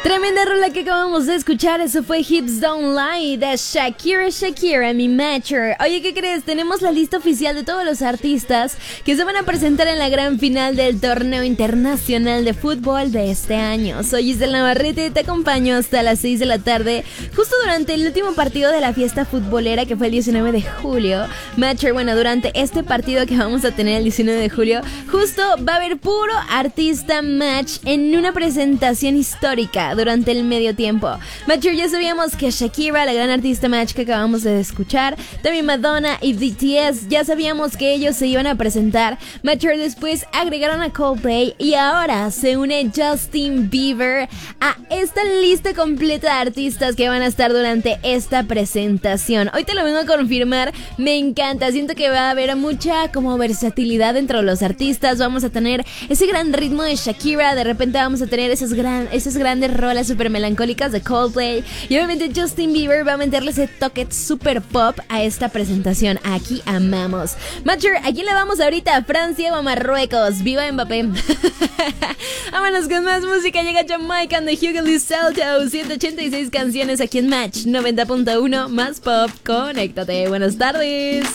Tremenda rola que acabamos de escuchar, eso fue Hips Don't Lie de Shakira, mi matcher. Oye, ¿qué crees? Tenemos la lista oficial de todos los artistas que se van a presentar en la gran final del torneo internacional de fútbol de este año. Soy Gisela Navarrete y te acompaño hasta las 6 de la tarde, justo durante el último partido de la fiesta futbolera que fue el 19 de julio. Matcher, bueno, durante este partido que vamos a tener el 19 de julio, justo va a haber puro artista match en una presentación histórica durante el medio tiempo. Matcher, ya sabíamos que Shakira, la gran artista match que acabamos de escuchar, también Madonna y BTS, ya sabíamos que ellos se iban a presentar. Matcher, después agregaron a Coldplay y ahora se une Justin Bieber a esta lista completa de artistas que van a estar durante esta presentación. Hoy te lo vengo a confirmar, me encanta, siento que va a haber mucha como versatilidad entre los artistas. Vamos a tener ese gran ritmo de Shakira, de repente vamos a tener esas grandes rolas super melancólicas de Coldplay y obviamente Justin Bieber va a meterle ese toque super pop a esta presentación. Aquí amamos. Matcher, ¿a quién le vamos ahorita? ¿A Francia o a Marruecos? ¡Viva Mbappé! Vámonos con más música. Llega Jamaican de Hugo Lizalto, 186 canciones aquí en Match 90.1 más pop. Conéctate. Buenas tardes.